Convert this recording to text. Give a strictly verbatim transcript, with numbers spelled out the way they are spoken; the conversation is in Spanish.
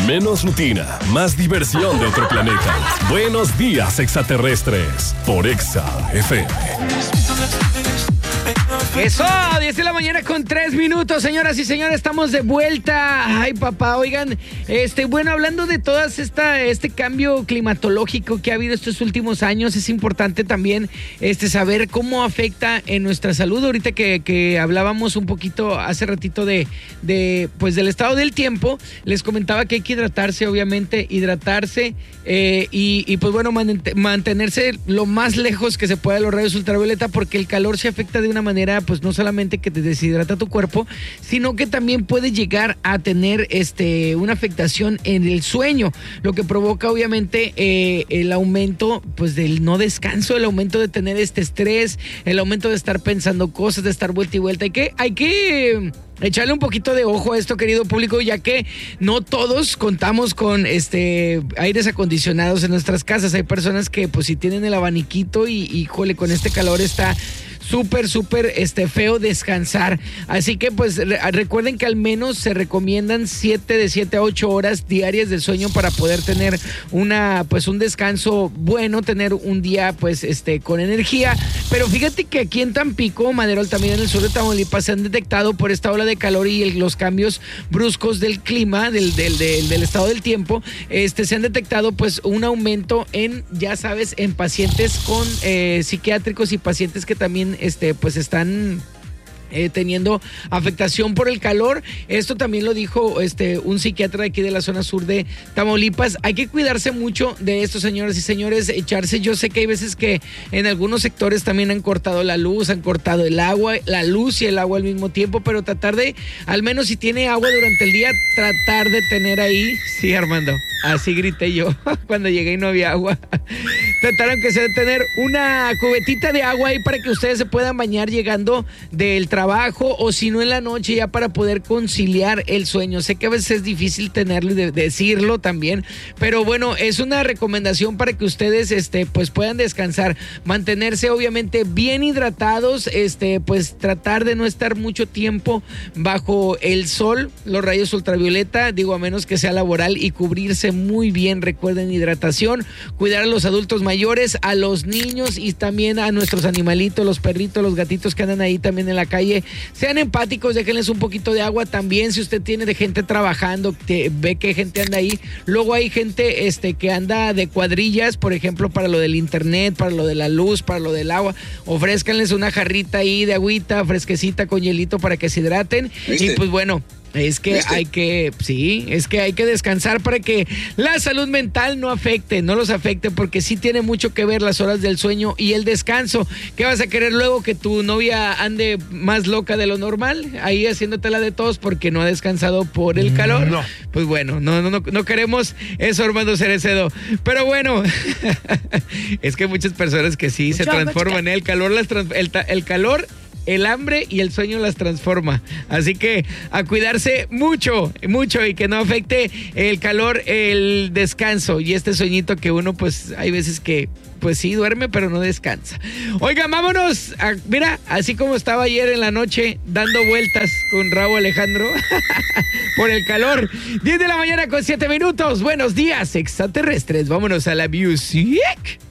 Menos rutina, más diversión de otro planeta. Buenos días, extraterrestres, por Exa F M. Eso, diez de la mañana con tres minutos, señoras y señores, estamos de vuelta. Ay, papá, oigan, este, bueno, hablando de todas esta, este cambio climatológico que ha habido estos últimos años, es importante también, este, saber cómo afecta en nuestra salud. Ahorita que, que hablábamos un poquito hace ratito de, de, pues, del estado del tiempo, les comentaba que hay que hidratarse, obviamente, hidratarse eh, y, y, pues, bueno, man, mantenerse lo más lejos que se pueda de los rayos ultravioleta, porque el calor se afecta de una manera, pues no solamente que te deshidrata tu cuerpo, sino que también puede llegar a tener este una afectación en el sueño, lo que provoca obviamente eh, el aumento pues del no descanso, el aumento de tener este estrés, el aumento de estar pensando cosas, de estar vuelta y vuelta. Hay que, hay que echarle un poquito de ojo a esto, querido público, ya que no todos contamos con este aires acondicionados en nuestras casas. Hay personas que pues si tienen el abaniquito y, y híjole, con este calor está súper, súper este, feo descansar. Así que pues re- recuerden que al menos se recomiendan siete de siete a ocho horas diarias de sueño para poder tener una, pues un descanso bueno, tener un día pues este con energía. Pero fíjate que aquí en Tampico, Maderol, también en el sur de Tamaulipas, se han detectado por esta ola de calor y el, los cambios bruscos del clima, del, del, del, del estado del tiempo, este, se han detectado pues un aumento en, ya sabes, en pacientes con eh, psiquiátricos y pacientes que también este pues están Eh, teniendo afectación por el calor. Esto también lo dijo este un psiquiatra de aquí de la zona sur de Tamaulipas. Hay que cuidarse mucho de esto, señoras y señores, echarse. Yo sé que hay veces que en algunos sectores también han cortado la luz, han cortado el agua, la luz y el agua al mismo tiempo, pero tratar de, al menos si tiene agua durante el día, tratar de tener ahí. Sí, Armando, así grité yo cuando llegué y no había agua. Tratar aunque sea de tener una cubetita de agua ahí para que ustedes se puedan bañar llegando del trabajo, o si no en la noche, ya para poder conciliar el sueño. Sé que a veces es difícil tenerlo y de decirlo también, pero bueno, es una recomendación para que ustedes este pues puedan descansar, mantenerse obviamente bien hidratados, este pues tratar de no estar mucho tiempo bajo el sol, los rayos ultravioleta, digo, a menos que sea laboral, y cubrirse muy bien. Recuerden, hidratación, cuidar a los adultos mayores, a los niños y también a nuestros animalitos, los perritos, los gatitos que andan ahí también en la calle. Sean empáticos, déjenles un poquito de agua también. Si usted tiene de gente trabajando, te, ve que gente anda ahí. Luego hay gente este, que anda de cuadrillas, por ejemplo, para lo del internet, para lo de la luz, para lo del agua. Ofrézcanles una jarrita ahí de agüita fresquecita con hielito para que se hidraten. ¿Viste? Y pues bueno, es que ¿Viste? hay que, sí, es que hay que descansar para que la salud mental no afecte, no los afecte, porque sí tiene mucho que ver las horas del sueño y el descanso. ¿Qué vas a querer luego? ¿Que tu novia ande más loca de lo normal? Ahí haciéndotela de todos porque no ha descansado por el calor. No. Pues bueno, no, no, no, no queremos eso, Armando Cerecedo. Pero bueno, es que hay muchas personas que sí mucho se transforman, ¿eh? El calor, las trans, el, el calor el hambre y el sueño las transforma. Así que a cuidarse mucho, mucho, y que no afecte el calor, el descanso y este sueñito que uno, pues, hay veces que, pues sí, duerme, pero no descansa. Oigan, vámonos. A, mira, así como estaba ayer en la noche dando vueltas con Raúl Alejandro por el calor. diez de la mañana con siete minutos. Buenos días, extraterrestres. Vámonos a la music.